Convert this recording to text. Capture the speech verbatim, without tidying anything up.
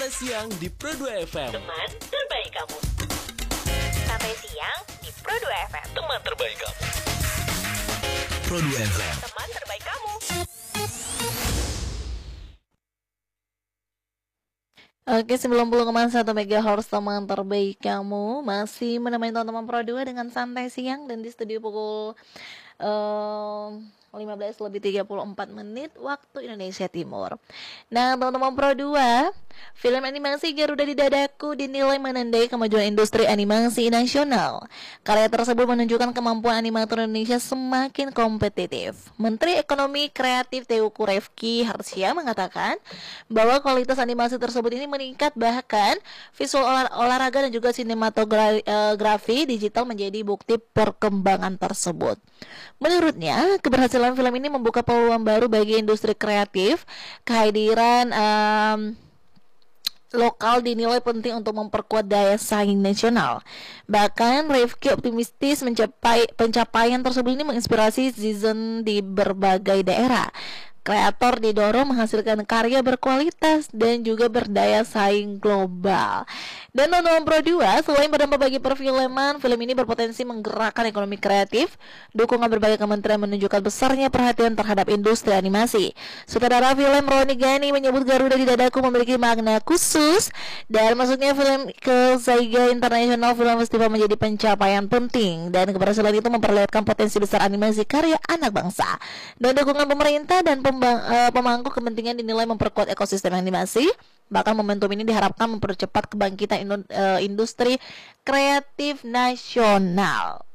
Santai Siang di Pro dua F M. Teman terbaik kamu. Santai Siang di Pro dua F M. Teman terbaik kamu. Pro dua F M. Teman terbaik kamu. Oke, sembilan puluh koma satu megahertz teman terbaik kamu masih menemani teman-teman Pro dua dengan Santai Siang, dan di studio pukul uh, lima belas lebih tiga puluh empat menit waktu Indonesia Timur. Nah, teman-teman Pro dua, film animasi Garuda di Dadaku dinilai menandai kemajuan industri animasi nasional. Karya tersebut menunjukkan kemampuan animator Indonesia semakin kompetitif. Menteri Ekonomi Kreatif Teuku Rifki Harsya mengatakan bahwa kualitas animasi tersebut ini meningkat, bahkan visual olah, olahraga dan juga sinematografi digital menjadi bukti perkembangan tersebut. Menurutnya, keberhasilan film ini membuka peluang baru bagi industri kreatif. Kehadiran um, lokal dinilai penting untuk memperkuat daya saing nasional. Bahkan Rifki optimistis mencapai pencapaian tersebut ini menginspirasi season di berbagai daerah. Kreator didorong menghasilkan karya berkualitas dan juga berdaya saing global. Dan teman-teman Pro dua, selain berdampak bagi perfilman, film ini berpotensi menggerakkan ekonomi kreatif. Dukungan berbagai kementerian menunjukkan besarnya perhatian terhadap industri animasi. Sutradara film Roni Gani menyebut Garuda di Dadaku memiliki makna khusus, dan masuknya film ke Saiga International Film Festival menjadi pencapaian penting, dan keberhasilan itu memperlihatkan potensi besar animasi karya anak bangsa. Dan dukungan pemerintah dan pembang, uh, pemangku kepentingan dinilai memperkuat ekosistem animasi. Bahkan momentum ini diharapkan mempercepat kebangkitan industri kreatif nasional.